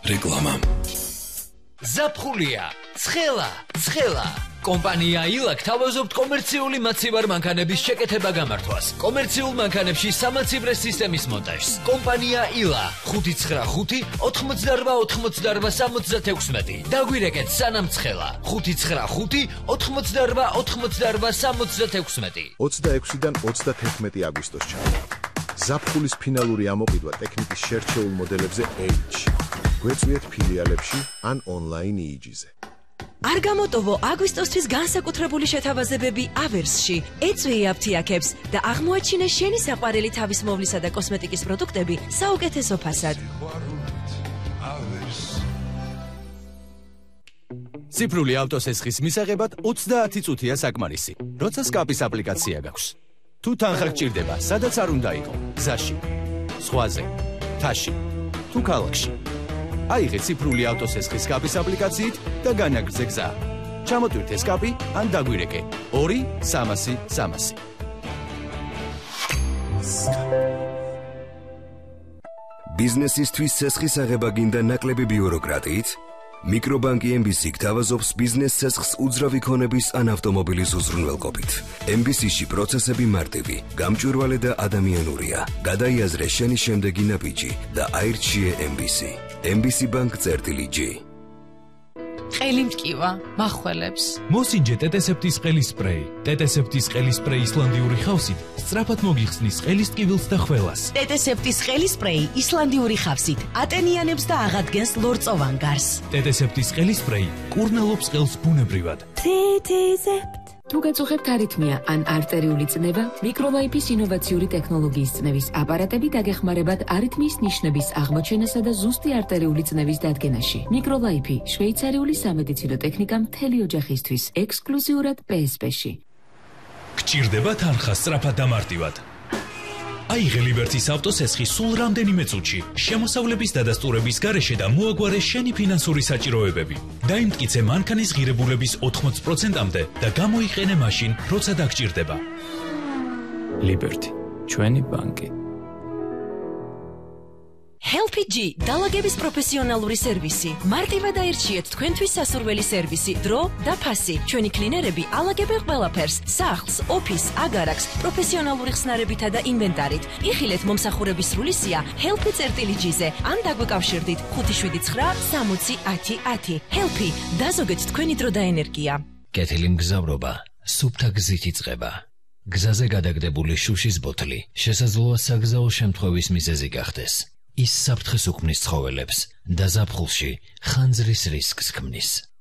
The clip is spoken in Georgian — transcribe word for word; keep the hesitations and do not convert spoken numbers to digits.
რეკლამა. ზაფხულია, ცხელა, ცხელა. კომპანია ილა გთავაზობთ კომერციული მაცივარ მანქანების შეკეთება გამართვას. კომერციულ მანქანებში სამაცივრე სისტემის მონტაჟს. კომპანია ილა ხუთი ცხრა ხუთი ოთხმოცდარბა ოთხმოცდარბა სამოცდათექვსმეტი. დაგვირეკეთ სანამ ცხელა ხუთი ცხრა ხუთი ოთხმოცდარბა ოთხმოცდარბა სამოცდათექვსმეტი. ოცდაექვსიდან ოცდათერთმეტი აგვისტოს ჩამო. ზაფხულის ფინალური ამოყიდვა ტექნიკის შერჩეულ მოდელებზე H. გვეწვიეთ ფილიალებში ან ონლაინ იიჯიზე. არ გამოტოვო აგვისტოსთვის განსაკუთრებული შეთავაზებები ავერსში. ეწვიე აფთიაქებს და აღმოაჩინე შენი საყვარელი თავის მოვლისა და კოსმეტიკის პროდუქტები საუკეთესო ფასად. ციფრული ავტოსესხის მისაღებად ოცდაათი წუთია საკმარისი, როცა სკაპის აპლიკაცია გაქვს. თუ თანხა გჭირდება, სადაც არ უნდა იყო, გზაში, ზღვაზე, მთაში, თუ ქალაქში. აიღე ციფრული ავტოსესხის სკაპის აპლიკაციით და განაგრძე გზა. ჩამოტვირთე სკაპი ან დაგვირეკე ორი სამასი სამასი. ბიზნესისთვის სესხის აღება გინდა ნაკლები ბიუროკრატიით? მიკრობანკი ემ ბი სი გთავაზობს ბიზნეს სესხს უძრავი ქონების ან ავტომობილის უზრუნველყოფით. ემ ბი სი-ში პროცესები მარტივი, გამჭვირვალე და ადამიანურია. გადაიაზრე შენი შემდეგი ნაბიჯი და აირჩიე ემ ბი სი. ემ ბი სი ბანკ წერტილი ჯი. ყელი მტკივა, მახველებს. მოსინჯე ტეტესეპტის ყელის სპრეი. ტეტესეპტის ყელის სპრეი ისლანდიური ხავსით სწრაფად მოგიხსნის ყელის ტკივილს და ხველას. ტეტესეპტის ყელის სპრეი ისლანდიური ხავსით ატენიანებს და აღადგენს ლორწოვან გარს. ტეტესეპტის ყელის სპრეი კურნალობს ყელს ბუნებრივად. ტეტესეპტ თუ გაწუხებთ არითმია ან არტერიული წნევა, მიკროლაიფის ინოვაციური ტექნოლოგიის წნევის აპარატები დაგეხმარებათ არითმიის ნიშნების აღმოჩენასა და ზუსტი არტერიული წნევის დადგენაში. მიკროლაიფი შვეიცარიული სამედიცინო ტექნიკა მთელი ოჯახისთვის, ექსკლუზიურად პე ეს პე-ში. გჭირდება თანხა სწრაფად და მარტივად. აიღე ლიბერტის ავტოსესხი სულ რამდენიმე წუთში, შემოსავლების დადასტურების გარეშე და მოაგვარე შენი ფინანსური საჭიროებები. დაიმტკიცე მანქანის ღირებულების ოთხმოცი პროცენტამდე და გამოიყენე მაშინ, როცა დაგჭირდება. ლიბერტი, ჩვენი ბანკი. ჰელფი ჯი დალაგების პროფესიონალური სერვისი. მარტივად აირჩიეთ თქვენთვის სასურველი სერვისი, დრო და ფასი. ჩვენი კლინერები ალაგებენ ყველაფერს: სახლს, ოფისს, აგარაკს, პროფესიონალური ხსნარებითა და ინვენტარით. იხილეთ მომსახურების სრული სია ჰელფი წერტილი ჯიზე ან დაგვეკავშირდით ხუთი შვიდი ცხრა სამოცი ათი ათი. ჰელფი, დაზოგეთ თქვენი დრო და ენერგია. კეთილი მგზავრობა სუფთა გზით იწყება. გზაზე გადაგდებული შუშის ბოთლი შესაძლოა საგზაო შემთხვევის მიზეზი გახდეს. ის საფრთხეს უქმნის ცხოველებს და ზაფხულში ხანძრის რისკს ქმნის.